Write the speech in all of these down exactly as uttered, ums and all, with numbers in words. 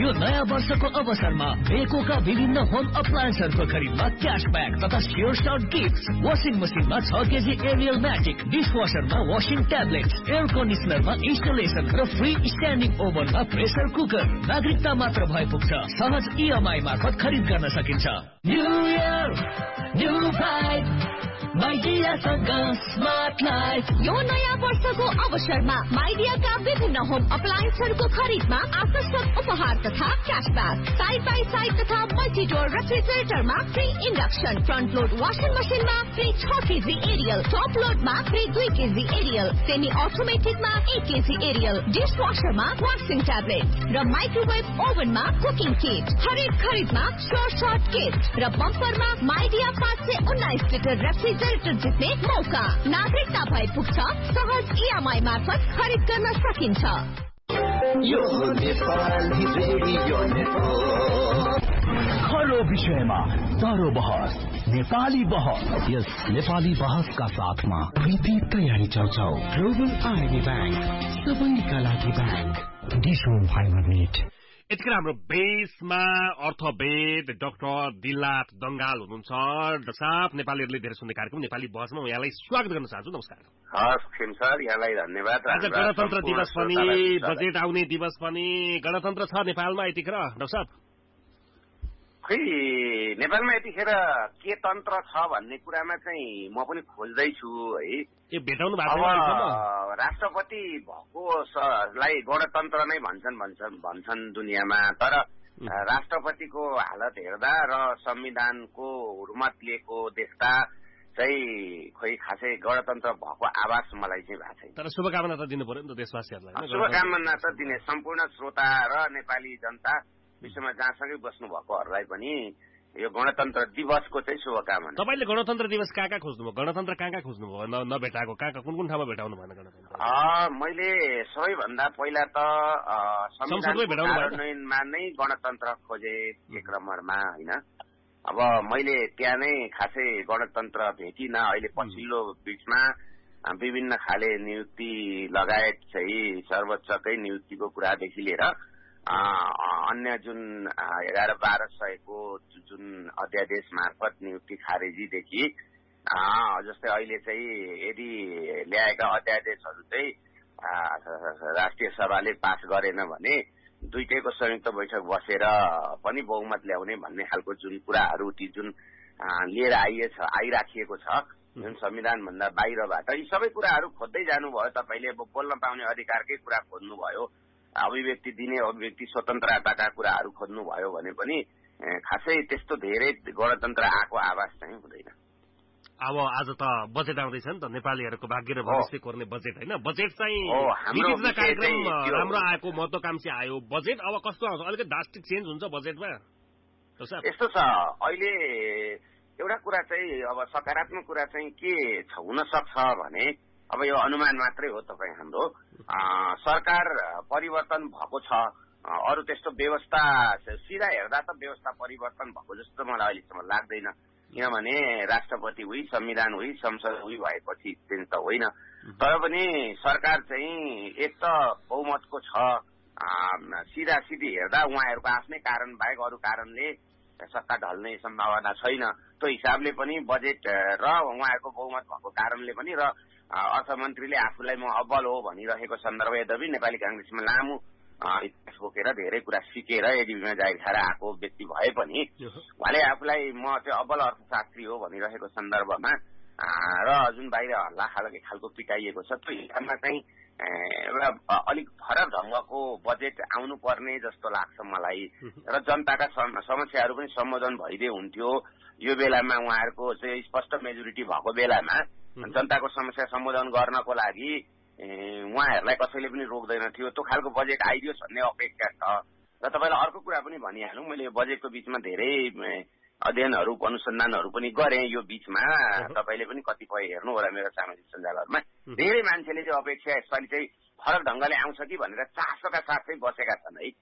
यो नयाँ वर्षको अवसरमा बेकोका विभिन्न होम अप्लायन्सहरूको खरिदमा क्यासब्याक तथा स्योर सर्ट गिफ्ट। वासिङ मसिनमा छ KG Ariel magic, डिसवासरमा washing tablet, air कन्डिसनरमा installation र फ्री स्ट्यान्डिङ ओभनमा प्रेसर कुकर। नागरिकता मात्र भए पुग्छ। सहज इएमआई मार्फत खरिद गर्न सकिन्छ। New year new vibe माइडियासँग smart life. यो नयाँ वर्षको अवसरमा माइडियाका विभिन्न होम अप्लायन्सहरूको खरिदमा आकर्षक उपहार तथा क्यासब्याक। साइड बाई साइड तथा multi door रेफ्रिजरेटरमा free induction, front load washing मसिनमा फ्री छ केजी एरियल, टप लोडमा फ्री दुई केजी एरियल, सेमी अटोमेटिकमा एक केजी एरियल, डिसवासरमा वासिङ ट्याब्लेट र माइक्रोवेभ ओभनमा कुकिङ किट। हरेक खरिदमा स्योर सर्ट गिफ्ट र बम्परमा माइडिया पाँच सय उन्नाइस लिटर रेफ्रिजरेटर जित्ने मौका। नागरिकता भए पुग्छ। सहज इएमआई मार्फत खरिद गर्न सकिन्छ। यो नेपाली रेडियो नेटवर्क। हर विषयमा तारो बहस, नेपाली बहस। यस नेपाली बहसका साथमा प्रीति तयारी चौचौ, ग्लोबल आइबी ब्याङ्क, सबैका लागि ब्याङ्क, डिसो फाइबर नेट। यतिखेर हाम्रो बेसमा अर्थवेद डाक्टर दिलनाथ दंगाल हुनुहुन्छ। डाक्टर साहब, नेपालीहरूले धेरै सुन्ने कार्यक्रम नेपाली बहसमा म यहाँलाई स्वागत गर्न चाहन्छु। नमस्कार। हस् खिम सर, यहाँलाई धन्यवाद। आज गणतन्त्र दिवस पनि, बजेट आउने दिवस पनि। गणतन्त्र छ नेपालमा यतिखेर डाक्टर साहब? खै नेपालमा यतिखेर के तन्त्र छ भन्ने कुरामा चाहिँ म पनि खोज्दैछु है। ए भेटाउनु भएको अब राष्ट्रपति भएकोलाई गणतन्त्र नै भन्छन् भन्छन् भन्छन् दुनियाँमा, तर राष्ट्रपतिको हालत हेर्दा र संविधानको हुर्मत लिएको देख्दा चाहिँ खोइ खासै गणतन्त्र भएको आवाज मलाई चाहिँ भएको छैन। तर शुभकामना त दिनु पर्यो नि त देशवासीहरूलाई। शुभकामना त दिने सम्पूर्ण श्रोता र नेपाली जनता विश्वमा जहाँसँगै बस्नु भएकोहरूलाई पनि यो गणतन्त्र दिवसको चाहिँ शुभकामना। तपाईँले गणतन्त्र दिवस कहाँ कहाँ खोज्नुभयो? गणतन्त्र कहाँ कहाँ खोज्नुभयो? नभेटाएको कहाँ कहाँ कुन कुन ठाउँमा भेटाउनु भएन गणतन्त्र? मैले सबैभन्दा पहिला त कार्यान्वयनमा नै गणतन्त्र खोजे एक नम्बरमा होइन। अब मैले त्यहाँ नै खासै गणतन्त्र भेटिनँ। अहिले पछिल्लो बिचमा विभिन्न खाले नियुक्ति लगायत चाहिँ सर्वोच्चकै नियुक्तिको कुरादेखि लिएर अन्य जुन एघार बाह्र सयको जुन अध्यादेश मार्फत नियुक्ति खारेजीदेखि जस्तै अहिले चाहिँ यदि ल्याएका अध्यादेशहरू चाहिँ राष्ट्रिय सभाले पास गरेन भने दुईटैको संयुक्त बैठक बसेर पनि बहुमत ल्याउने भन्ने खालको जुन कुराहरू ती जुन लिएर आइएछ आइराखिएको छ जुन संविधान भन्दा बाहिरबाट, यी सबै कुराहरू खोज्दै जानुभयो। तपाईँले अब बोल्न पाउने अधिकारकै कुरा खोज्नुभयो, अभिव्यक्ति दिने अभिव्यक्ति स्वतन्त्रताका कुराहरू खोज्नुभयो भने पनि खासै त्यस्तो धेरै गणतन्त्र आएको आवाज चाहिँ हुँदैन। अब आज त बजेट आउँदैछ नि त, नेपालीहरूको भाग्य र भविष्य कोर्ने बजेट होइन। बजेट चाहिँ कार्यक्रम राम्रो आएको, महत्वाकांक्षी आयो। बजेट अब कस्तो आउँछ? अलिकति ड्रास्टिक चेन्ज हुन्छ बजेटमा? यस्तो छ, अहिले एउटा कुरा चाहिँ अब सकारात्मक कुरा चाहिँ के हुन सक्छ भने अब यो अनुमान मात्रै हो तपाईँ हाम्रो, सरकार परिवर्तन भएको छ। अरू त्यस्तो व्यवस्था सिधा हेर्दा त व्यवस्था परिवर्तन भएको जस्तो मलाई अहिलेसम्म लाग्दैन, किनभने राष्ट्रपति हुई संविधान हुई संसद हुई भएपछि चाहिँ त होइन। तर पनि सरकार चाहिँ एक त बहुमतको छ, सिधा सिधी हेर्दा उहाँहरूको आफ्नै कारण बाहेक अरू कारणले सत्ता ढल्ने सम्भावना छैन। त्यो हिसाबले पनि बजेट र उहाँहरूको बहुमत भएको कारणले पनि र अर्थमन्त्रीले आफूलाई म अब्बल हो भनिरहेको सन्दर्भ यद्यपि नेपाली कांग्रेसमा लामो इतिहास बोकेर धेरै कुरा सिकेर एडिबीमा जागिर खाएर आएको व्यक्ति भए पनि उहाँले आफूलाई म चाहिँ अब्बल अर्थशास्त्री हो भनिरहेको सन्दर्भमा र जुन बाहिर हल्ला खालको पिटाइएको छ त्यो हिसाबमा चाहिँ एउटा अलिक फरक ढङ्गको बजेट आउनुपर्ने जस्तो लाग्छ मलाई। र जनताका समस्याहरू पनि सम्बोधन भइदिए हुन्थ्यो। यो बेलामा उहाँहरूको चाहिँ स्पष्ट मेजोरिटी भएको बेलामा जनताको समस्या सम्बोधन गर्नको लागि उहाँहरूलाई कसैले पनि रोक्दैन थियो। त्यो खालको बजेट आइदियोस् भन्ने अपेक्षा छ। र तपाईँलाई अर्को कुरा पनि भनिहालौँ, मैले बजेटको बिचमा धेरै अध्ययनहरू अनुसन्धानहरू पनि गरेँ। यो बिचमा तपाईँले पनि कतिपय हेर्नु होला मेरो सामाजिक सञ्जालहरूमा, धेरै मान्छेले चाहिँ अपेक्षा यसपालि चाहिँ फरक ढङ्गले आउँछ कि भनेर चासोका साथ चाहिँ बसेका छन् है।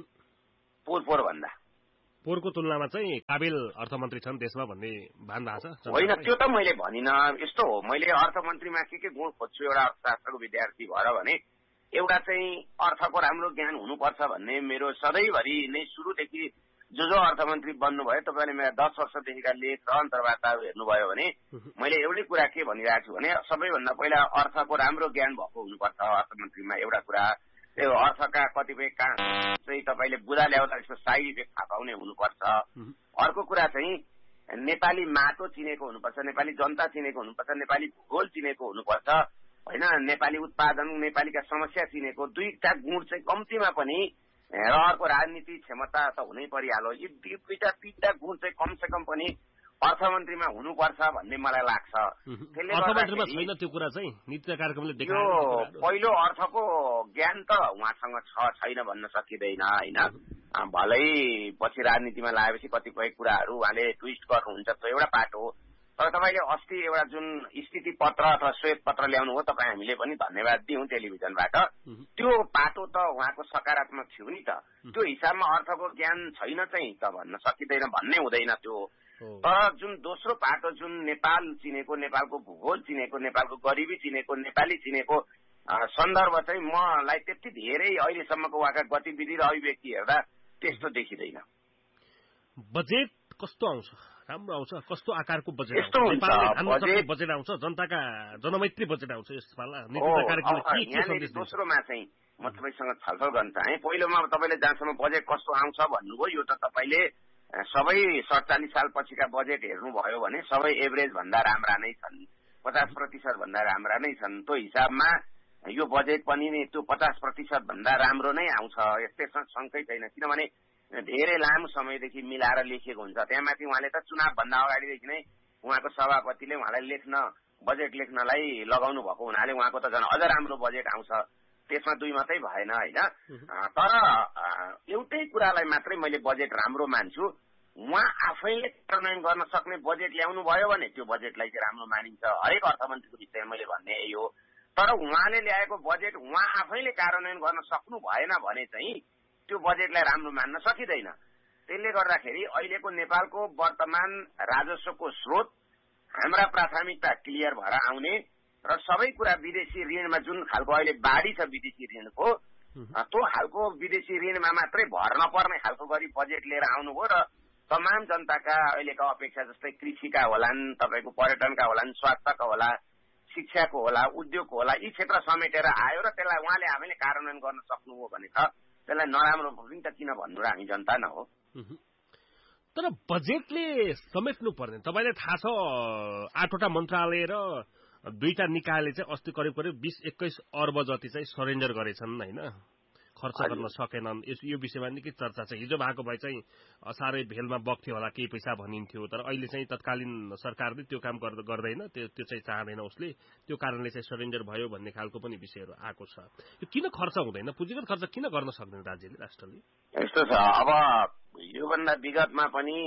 पोहोर पोहोर भन्दा पोहोरको तुलनामा चाहिँ काबिल अर्थमन्त्री छन् देशमा भन्ने भान भएको छ? होइन, त्यो त मैले भनिनँ। यस्तो हो, मैले अर्थमन्त्रीमा के के गुण खोज्छु एउटा अर्थशास्त्रको विद्यार्थी भएर भने एउटा चाहिँ अर्थको राम्रो ज्ञान हुनुपर्छ भन्ने मेरो सधैँभरि नै सुरुदेखि जो जो अर्थमन्त्री बन्नुभयो तपाईँले मेरा दस वर्षदेखिका लेख र अन्तर्वार्ताहरू हेर्नुभयो भने मैले एउटै कुरा के भनिरहेको छु भने सबैभन्दा पहिला अर्थको राम्रो ज्ञान भएको हुनुपर्छ अर्थमन्त्रीमा एउटा कुरा। त्यो अर्थका कतिपय काम चाहिँ तपाईँले बुझा ल्याउँदा यसको साइड इफेक्ट थाहा पाउने हुनुपर्छ। अर्को कुरा चाहिँ नेपाली माटो चिनेको हुनुपर्छ, नेपाली जनता चिनेको हुनुपर्छ, नेपाली भूगोल चिनेको हुनुपर्छ होइन, नेपाली उत्पादन नेपालीका समस्या चिनेको दुईटा गुण चाहिँ कम्तीमा पनि र अर्को राजनीति क्षमता त हुनै परिहाल्यो। यी दुईटा तिनवटा गुण चाहिँ कमसे कम पनि अर्थमन्त्रीमा हुनुपर्छ भन्ने मलाई लाग्छ। अर्थमन्त्रीमा छैन त्यो कुरा चाहिँ नीति कार्यक्रमले देखाएको। पहिलो अर्थको ज्ञान त उहाँसँग छ छैन भन्न सकिँदैन होइन। भलै पछि राजनीतिमा लागेपछि कतिपय कुराहरू उहाँले ट्विस्ट गर्नुहुन्छ त्यो एउटा पाटो हो। तर तपाईँले अस्ति एउटा जुन स्थिति पत्र अथवा श्वेत पत्र ल्याउनु हो तपाईँ हामीले पनि धन्यवाद दियौँ टेलिभिजनबाट। त्यो पाटो त उहाँको सकारात्मक थियो नि त। त्यो हिसाबमा अर्थको ज्ञान छैन चाहिँ त भन्न सकिँदैन, भन्ने हुँदैन त्यो। तर जुन दोस्रो पाटो जुन नेपाल चिनेको, नेपालको भूगोल चिनेको, नेपालको गरिबी चिनेको, नेपाली चिनेको सन्दर्भ चाहिँ मलाई त्यति धेरै अहिलेसम्मको उहाँका गतिविधि र अभिव्यक्ति हेर्दा त्यस्तो देखिँदैन। बजेट कस्तो आउँछ? राम्रो आउँछ? कस्तो आकारको बजेट यस्तो हुन्छ बजेट आउँछ? जनताका जनमैत्री बजेट आउँछ यसपाला? दोस्रोमा चाहिँ म तपाईँसँग छलफल गर्न चाहे। पहिलोमा तपाईँले जहाँसम्म बजेट कस्तो आउँछ भन्नुभयो, यो त तपाईँले सबै सडचालिस साल पछिका बजेट हेर्नुभयो भने सबै एभरेज भन्दा राम्रा नै छन्, पचास प्रतिशत भन्दा राम्रा नै छन्। त्यो हिसाबमा यो बजेट पनि नै त्यो पचास प्रतिशत भन्दा राम्रो नै आउँछ, यस्तै शङ्कै छैन। किनभने धेरै लामो समयदेखि मिलाएर लेखिएको हुन्छ। त्यहाँमाथि उहाँले त चुनाव भन्दा अगाडिदेखि नै उहाँको सभापतिले उहाँलाई लेख्न बजेट लेख्नलाई लगाउनु भएको हुनाले उहाँको त झन् अझ राम्रो बजेट आउँछ। त्यसमा दुई मात्रै भएन होइन। तर एउटै कुरालाई मात्रै मैले बजेट राम्रो मान्छु, उहाँ आफैले कार्यान्वयन गर्न सक्ने बजेट ल्याउनु भयो भने त्यो बजेटलाई चाहिँ राम्रो मानिन्छ। हरेक अर्थमन्त्रीको विषयमा मैले भन्ने यही हो। तर उहाँले ल्याएको बजेट उहाँ आफैले कार्यान्वयन गर्न सक्नु भएन भने चाहिँ त्यो बजेटलाई राम्रो मान्न सकिँदैन। त्यसले गर्दाखेरि अहिलेको नेपालको वर्तमान राजस्वको स्रोत हाम्रा प्राथमिकता क्लियर भएर आउने र सबै कुरा विदेशी ऋणमा जुन खालको अहिले बाढी छ विदेशी ऋणको, त्यो खालको विदेशी ऋणमा मात्रै भर नपर्ने खालको गरी बजेट लिएर आउनुभयो र तमाम जनताका अहिलेका अपेक्षा जस्तै कृषिका होलान्, तपाईँको पर्यटनका होलान्, स्वास्थ्यका होला, शिक्षाको होला, उद्योगको होला, यी क्षेत्र समेटेर आयो र त्यसलाई उहाँले हामीले कार्यान्वयन गर्न सक्नुभयो भने त त्यसलाई नराम्रो पनि त किन भन्नु र हामी जनता न हो। तर बजेटले समेट्नु पर्ने तपाईँलाई थाहा छ, आठवटा मन्त्रालय र दुईटा निकायले चाहिँ अस्ति करिब करिब बिस एक्काइस अर्ब जति चाहिँ सरेन्डर गरेछन् होइन, खर्च गर्न सकेनन्। यो विषयमा निकै चर्चा छ। हिजो भएको भए चाहिँ साह्रै भेलमा बग्थ्यो होला, केही पैसा भनिन्थ्यो। तर अहिले चाहिँ तत्कालीन सरकारले त्यो काम गर्दैन, त्यो त्यो चाहिँ चाहँदैन उसले, त्यो कारणले चाहिँ सरेन्डर भयो भन्ने खालको पनि विषयहरू आएको छ। यो किन खर्च हुँदैन? पुँजीगत खर्च किन गर्न सक्दैन राज्यले, राष्ट्रले? यस्तो छ, अब योभन्दा विगतमा पनि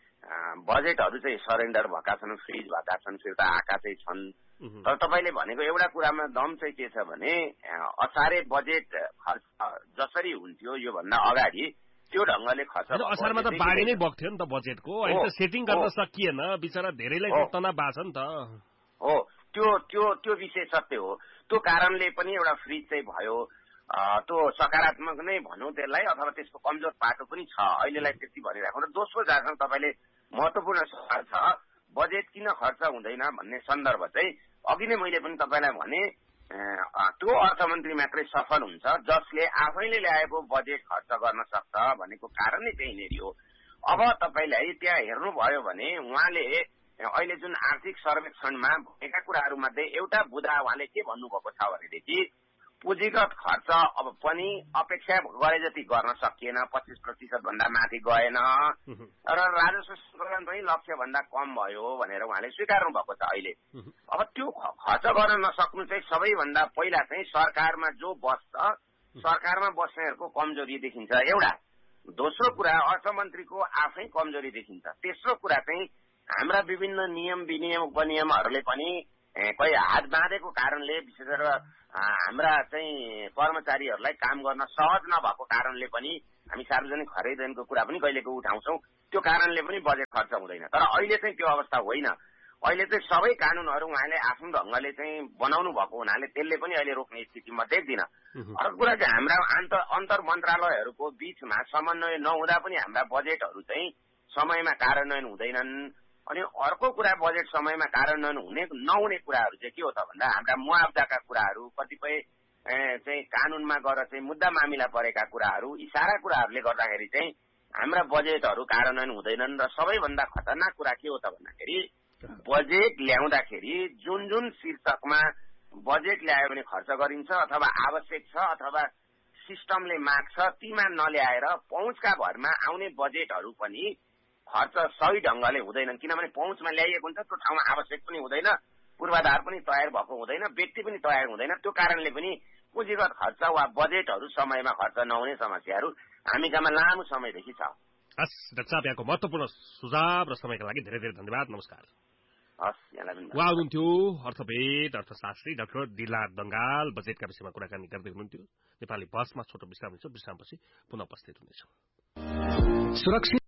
बजेटहरू चाहिँ सरेन्डर भएका छन्, फ्रिज भएका छन्, फिर्ता आएका चाहिँ छन्। तर तपाईँले भनेको एउटा कुरामा दम चाहिँ के छ भने असारे बजेट खर्च जसरी हुन्थ्यो योभन्दा अगाडि त्यो ढङ्गले खर्च असारमा त बाढी नै बग्थ्यो नि त बजेटको। अहिले त सेटिङ गर्न सकिएन, बिचरा धेरैलाई तनाव भएको छ नि त। हो, त्यो त्यो त्यो विषय सत्य हो। त्यो कारणले पनि एउटा फ्रिज चाहिँ भयो। त्यो सकारात्मक नै भनौँ त्यसलाई, अथवा त्यसको कमजोर पाटो पनि छ अहिलेलाई त्यति भनिरहेको। र दोस्रो जहाँसम्म तपाईँले महत्वपूर्ण सवाल छ बजेट किन खर्च हुँदैन भन्ने सन्दर्भ चाहिँ अघि नै मैले पनि तपाईँलाई भने त्यो अर्थमन्त्री मात्रै सफल हुन्छ जसले आफैले ल्याएको बजेट खर्च गर्न सक्छ भनेको कारण नै त्यहीँनेरि हो। अब तपाईँलाई त्यहाँ हेर्नुभयो भने उहाँले अहिले जुन आर्थिक सर्वेक्षणमा भनेका कुराहरूमध्ये एउटा बुँदा उहाँले के भन्नुभएको छ भनेदेखि पुँजीगत खर्च अब पनि अपेक्षा गरे जति गर्न सकिएन, पच्चिस प्रतिशत भन्दा माथि गएन र राजस्व सङ्कलन पनि लक्ष्य भन्दा कम भयो भनेर उहाँले स्वीकार्नु भएको छ अहिले। अब त्यो खर्च गर्न नसक्नु चाहिँ सबैभन्दा पहिला चाहिँ सरकारमा जो बस्छ सरकारमा बस्नेहरूको कमजोरी देखिन्छ एउटा। दोस्रो कुरा अर्थमन्त्रीको आफै कमजोरी देखिन्छ। तेस्रो कुरा चाहिँ हाम्रा विभिन्न नियम विनियम उपनियमहरूले पनि कोही हात बाँधेको कारणले विशेष गरेर हाम्रा चाहिँ कर्मचारीहरूलाई काम गर्न सहज नभएको कारणले पनि हामी सार्वजनिक खरिद ऐनको कुरा पनि कहिलेको उठाउँछौँ। त्यो कारणले पनि बजेट खर्च हुँदैन। तर अहिले चाहिँ त्यो अवस्था होइन। अहिले चाहिँ सबै कानूनहरू उहाँले आफ्नो ढङ्गले चाहिँ बनाउनु भएको हुनाले त्यसले पनि अहिले रोक्ने स्थितिमा देख्दिन। अर्को कुरा चाहिँ हाम्रा अन्तर अन्तर मन्त्रालयहरूको बीचमा समन्वय नहुँदा पनि हाम्रा बजेटहरू चाहिँ समयमा कार्यान्वयन हुँदैनन्। अनि अर्को कुरा बजेट समयमा कार्यान्वयन हुने नहुने कुराहरू चाहिँ के हो त भन्दा हाम्रा मुआवजाका कुराहरू, कतिपय चाहिँ कानूनमा गएर चाहिँ मुद्दा मामिला परेका कुराहरू, यी सारा कुराहरूले गर्दाखेरि चाहिँ हाम्रा बजेटहरू कार्यान्वयन हुँदैनन्। र सबैभन्दा खतरनाक कुरा के हो त भन्दाखेरि बजेट ल्याउँदाखेरि जुन जुन शीर्षकमा बजेट ल्यायो भने खर्च गरिन्छ अथवा आवश्यक छ अथवा सिस्टमले माग्छ तीमा नल्याएर पहुँचका भरमा आउने बजेटहरू पनि खर्च सही ढङ्गले हुँदैनन्। किनभने पहुँचमा ल्याइएको हुन्छ, त्यो ठाउँमा आवश्यक पनि हुँदैन, पूर्वाधार पनि तयार भएको हुँदैन, व्यक्ति पनि तयार हुँदैन। त्यो कारणले पनि पुँजीगत खर्च वा बजेटहरू समयमा खर्च नहुने समस्याहरू हामी कहाँ लामो समयदेखि छ। हस् डाक्टर साहब, यहाँको महत्त्वपूर्ण सुझाव र समयका लागि धेरै धेरै धन्यवाद। नमस्कार। हस्, यहाँलाई पनि। उहाँ हुनुहुन्थ्यो अर्थवेद अर्थशास्त्री डाक्टर दिलनाथ दङ्गाल। बजेटका विषयमा कुराकानी गर्दै हुनुहुन्थ्यो। नेपाली बहसमा छोटो विश्राम हुन्छ, विश्रामपछि पुनः उपस्थित हुनेछौँ। सुरक्षित